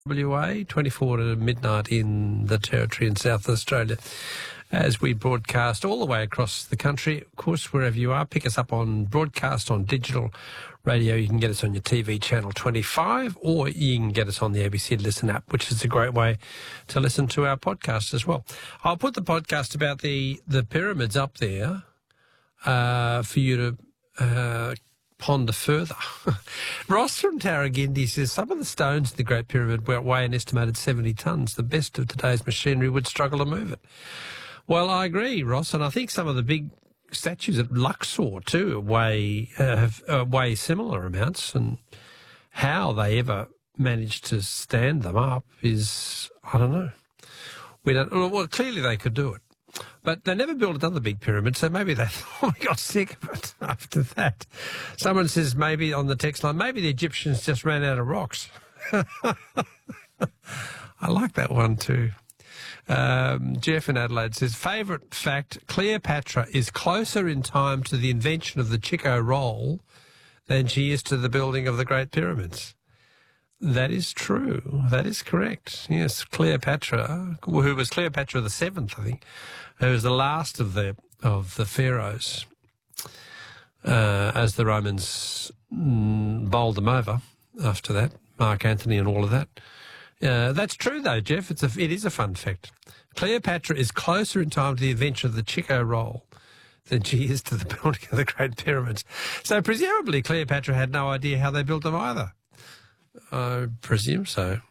WA, 24 to midnight in the Territory in South Australia, as we broadcast all the way across the country. Of course, wherever you are, pick us up on broadcast on digital radio. You can get us on your TV channel 25, or you can get us on the ABC Listen app, which is a great way to listen to our podcast as well. I'll put the podcast about the pyramids up there for you to ponder further. Ross from Tarragindi says some of the stones in the Great Pyramid weigh an estimated 70 tonnes. The best of today's machinery would struggle to move it. Well, I agree, Ross, and I think some of the big statues at Luxor too weigh similar amounts, and how they ever managed to stand them up is, I don't know. Well, clearly they could do it. But they never built another big pyramid, so maybe they thought we got sick of it after that. Someone says maybe on the text line, maybe the Egyptians just ran out of rocks. I like that one too. Jeff in Adelaide says, favourite fact, Cleopatra is closer in time to the invention of the Chico roll than she is to the building of the Great Pyramids. That is true. That is correct. Yes, Cleopatra, who was Cleopatra the Seventh, I think, who was the last of the pharaohs, as the Romans bowled them over after that, Mark Antony and all of that. That's true, though, Jeff. It is a fun fact. Cleopatra is closer in time to the invention of the Chico roll than she is to the building of the Great Pyramids. So presumably Cleopatra had no idea how they built them either. I presume so.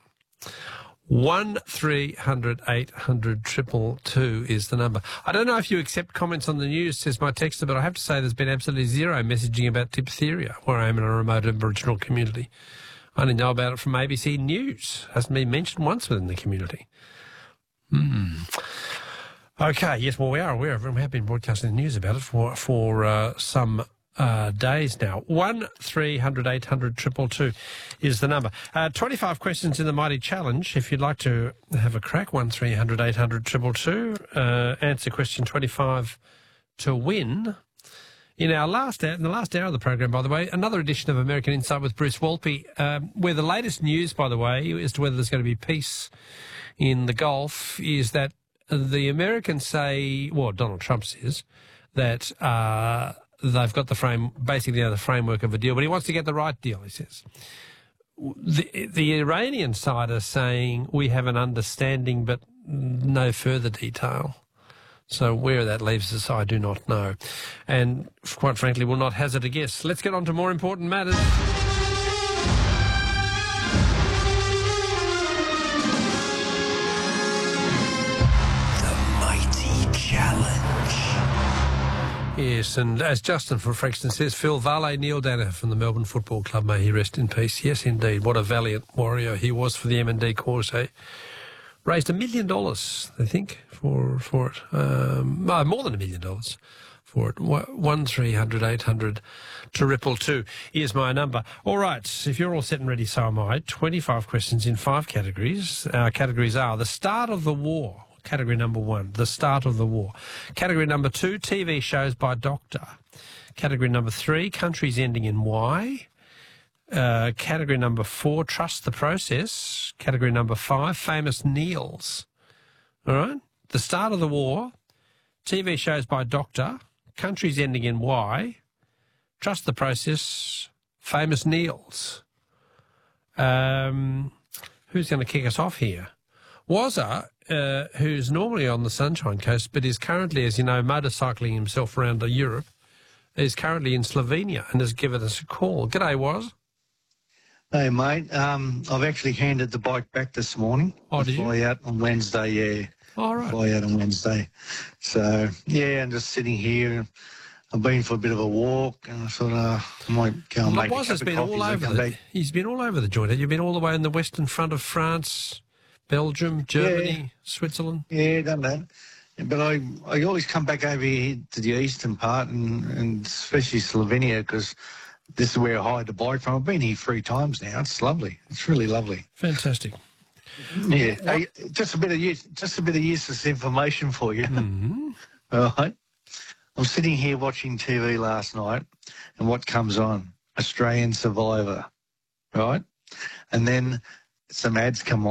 1300 800 222 is the number. I don't know if you accept comments on the news, says my texter, but I have to say there's been absolutely zero messaging about diphtheria where I am in a remote Aboriginal community. I only know about it from ABC News. Hasn't been mentioned once within the community. Okay, yes, well, we are aware of it, and we have been broadcasting the news about it for some days now. 1300 800 222 is the number. 25 questions in the Mighty Challenge. If you'd like to have a crack, 1300 800 222. Answer question 25 to win. In the last hour of the program, by the way, another edition of American Insight with Bruce Walpy, where the latest news, by the way, as to whether there's going to be peace in the Gulf, is that the Americans say, well, Donald Trump says, that they've got the framework of a deal, but he wants to get the right deal, he says. The Iranian side are saying we have an understanding, but no further detail. So where that leaves us, I do not know. And quite frankly, will not hazard a guess. Let's get on to more important matters. The Mighty Challenge. Yes, and as Justin from Frankston says, Phil Vale Neil Danaher from the Melbourne Football Club, may he rest in peace. Yes, indeed. What a valiant warrior he was for the M&D cause, eh? Raised $1 million, I think, for it. More than $1 million for it. 1300 800 222 is my number. All right, if you're all set and ready, so am I. 25 questions in 5 categories. Our categories are the start of the war. Category number 1, the start of the war. Category number 2, TV shows by Doctor. Category number 3, countries ending in Y. Category number 4, trust the process. Category number 5, famous Neils. All right? The start of the war, TV shows by Doctor, countries ending in Y, trust the process, famous Neils. Who's going to kick us off here? Wazza, who's normally on the Sunshine Coast, but is currently, as you know, motorcycling himself around Europe, is currently in Slovenia and has given us a call. G'day, Waz. Hey, mate. I've actually handed the bike back this morning. Oh, did you? Fly out on Wednesday, yeah. All right. Fly out on Wednesday. So, yeah, I'm just sitting here. I've been for a bit of a walk, and I thought I might go and make a cup of coffee. He's been all over the joint. You've been all the way in the western front of France, Belgium, Germany, Switzerland. Yeah, done that. But I always come back over here to the eastern part, and especially Slovenia, because this is where I hired the bike from. I've been here 3 times now. It's lovely. It's really lovely. Fantastic. Yeah. Hey, just a bit of useless information for you. Mm-hmm. All right. I'm sitting here watching TV last night, and what comes on? Australian Survivor, right? And then some ads come on.